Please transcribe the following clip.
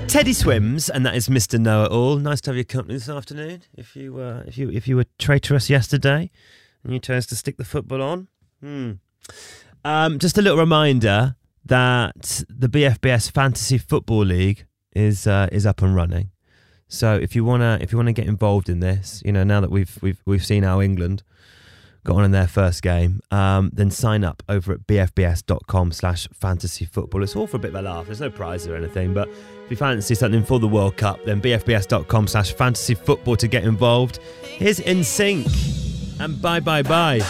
Teddy Swims, and that is Mr. Know-It-All. Nice to have your company this afternoon. If you were traitorous yesterday and you chose to stick the football on. Just a little reminder that the BFBS Fantasy Football League is up and running. So if you wanna get involved in this, now that we've seen how England got on in their first game, then sign up over at bfbs.com/fantasyfootball. It's all for a bit of a laugh. There's no prize or anything, but if you fancy something for the World Cup, then bfbs.com/fantasyfootball to get involved. Here's NSYNC and Bye Bye Bye.